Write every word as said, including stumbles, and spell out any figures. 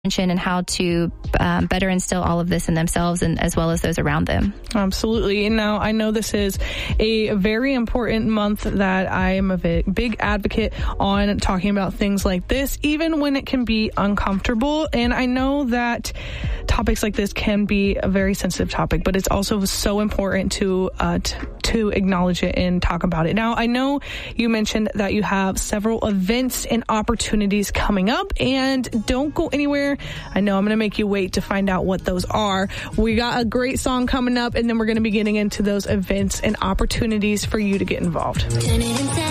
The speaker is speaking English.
and how to um, better instill all of this in themselves and as well as those around them. Absolutely. And now I know this is a very important month that I am a big advocate on talking about things like this, even when it can be uncomfortable. And I know that topics like this can be a very sensitive topic, but it's also so important to uh, t- to acknowledge it and talk about it. Now, I know you mentioned that you have several events and opportunities coming up, and don't go anywhere. I know I'm going to make you wait to find out what those are. We got a great song coming up, and then we're going to be getting into those events and opportunities for you to get involved.